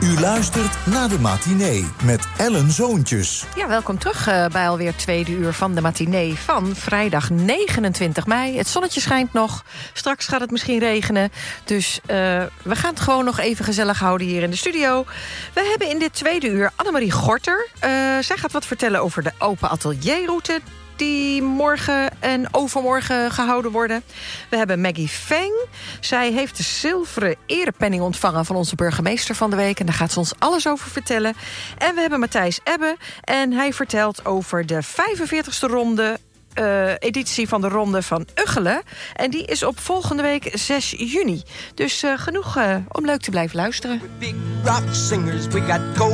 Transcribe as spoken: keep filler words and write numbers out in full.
U luistert naar de matinee met Ellen Zoontjes. Ja, welkom terug uh, bij alweer tweede uur van de matinee van vrijdag negenentwintig mei. Het zonnetje schijnt nog, straks gaat het misschien regenen. Dus uh, we gaan het gewoon nog even gezellig houden hier in de studio. We hebben in dit tweede uur Annemarie Gorter. Uh, zij gaat wat vertellen over de open atelierroute die morgen en overmorgen gehouden worden. We hebben Maggie Feng. Zij heeft de zilveren erepenning ontvangen van onze burgemeester van de week. En daar gaat ze ons alles over vertellen. En we hebben Matthijs Ebbe. En hij vertelt over de vijfenveertigste ronde Uh, editie van de Ronde van Ugchelen. En die is op volgende week zes juni. Dus uh, genoeg uh, om leuk te blijven luisteren. Big rock singers, we got